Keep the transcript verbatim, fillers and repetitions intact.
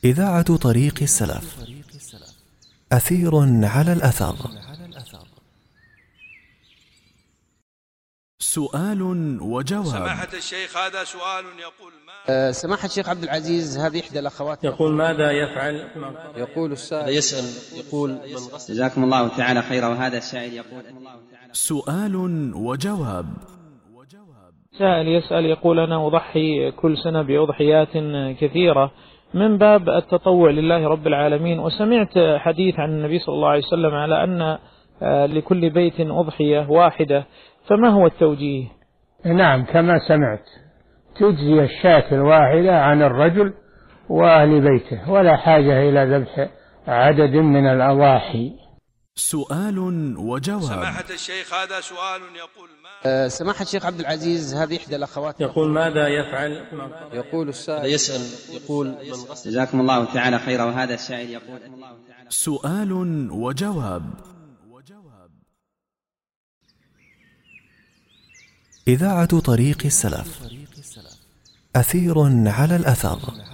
إذاعة طريق السلف. أثير على الأثر. سؤال وجواب. سماحة الشيخ، هذا سؤال يقول ما أه سماحة الشيخ عبد العزيز، هذه إحدى الأخوات يقول ماذا يفعل؟ يقول السائل يسأل يقول من غسل. جزاكم الله تعالى خيرا. وهذا السائل يقول سؤال وجواب. سائل يسأل يقول: أنا أضحي كل سنة بأضحيات كثيرة من باب التطوع لله رب العالمين، وسمعت حديث عن النبي صلى الله عليه وسلم على أن لكل بيت أضحية واحدة، فما هو التوجيه؟ نعم، كما سمعت تجزي الشاة الواحدة عن الرجل وأهل بيته، ولا حاجة إلى ذبح عدد من الأضاحي. سؤال وجواب. سماحة الشيخ، هذا سؤال يقول ما أه سماحة الشيخ عبد العزيز، هذه إحدى الأخوات يقول ماذا يفعل؟ يقول السائل يسأل يقول من غسل. جزاكم الله تعالى خيرا. وهذا السائل يقول سؤال وجواب. إذاعة طريق السلف. أثير على الأثر.